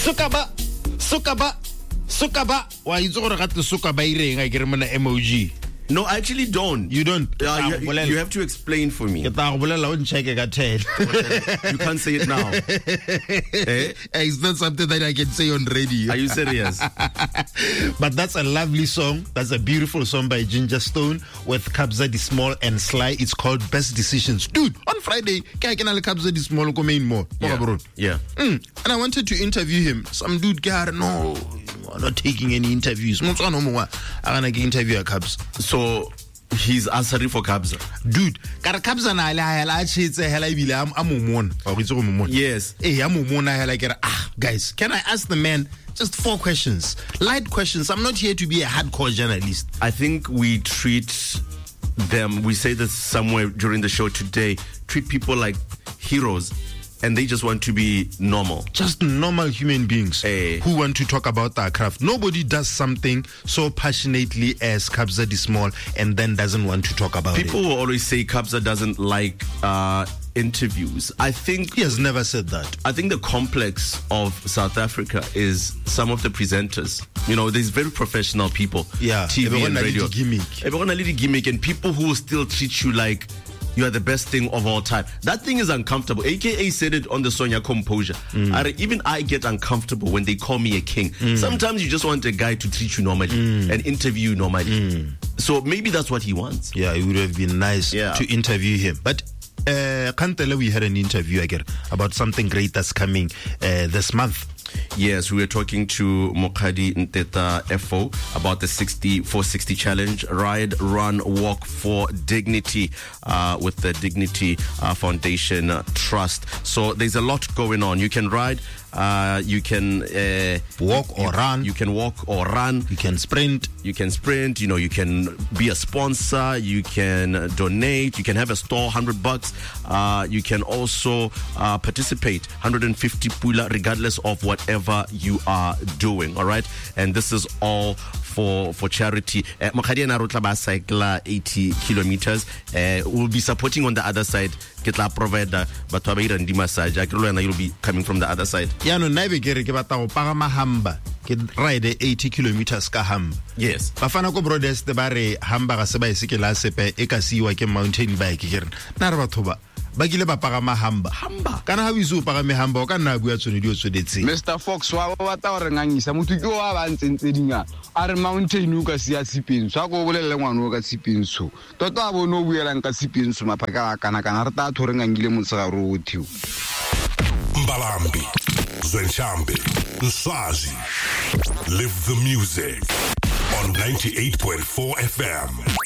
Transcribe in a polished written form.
Sukaba. Why you talking about the Sukaba ireng? I get him an emoji. No, I actually don't. You don't? You have to explain for me. You can't say it now. It's not something that I can say on radio. Are you serious? But that's a lovely song. That's a beautiful song by Ginger Stone with Kabza De Small and Sly. It's called Best Decisions. Dude, on Friday, Kabza De Small come in more. Yeah. And I wanted to interview him. Some dude guy, no, I'm not taking any interviews. I'm going to interview a Kabza. So he's answering for Kabza. Dude, Kabza na yes. Guys, can I ask the man just 4 questions? Light questions. I'm not here to be a hardcore journalist. I think we treat them, we say this somewhere during the show today, treat people like heroes. And they just want to be normal. Just normal human beings who want to talk about their craft. Nobody does something so passionately as Kabza De Small and then doesn't want to talk about People will always say Kabza doesn't like interviews. I think he has never said that. I think the complex of South Africa is some of the presenters. You know, there's very professional people. Yeah, TV and radio. Everyone a little gimmick, and people who still treat you like you are the best thing of all time. That thing is uncomfortable. AKA said it on the Sonia Composure. Even I get uncomfortable when they call me a king. Sometimes you just want a guy to treat you normally and interview you normally. So maybe that's what he wants. Yeah, it would have been nice to interview him. But Kantele, we had an interview again about something great that's coming this month. Yes, we were talking to Mokadi Nteta FO about the 460 challenge, ride, run, walk for dignity with the Dignity Foundation Trust. So there's a lot going on. You can ride, you can walk or run. You can walk or run. You can sprint. You can sprint. You know, you can be a sponsor. You can donate. You can have a store, $100. You can also participate, 150 pula, regardless of whatever you are doing. All right, and this is all for charity. Mokadi and Arutla ba cycle 80 kilometers. We'll be supporting on the other side. Ketla provider, but Tabaira massage. You'll be coming from the other side. Yeah, no, never get Parama Hamba. Ride 80 kilometers ka hamba. Yes. Bafana ko brothers the bare hamba ga se bicycle sepe e ka siwa ke mountain bike ke rena. Na re batho ba gile ba pagama hamba. Kana ha bizu pagame hamba o ka nna bua tsone di o tsodetse. Mr. Fox wa batla gore ngangisa motho ke wa ba ntsentse dinga. A re mountain u ka sia sipinso. A go bolelle ngwana o ka sipinso. Tota a bono buelang ka sipinso mapaka kana re ta thore ngangile motsagaro o thiu. Mbalambi, Zwenchambe, Nswazi. Live the music on 98.4 FM.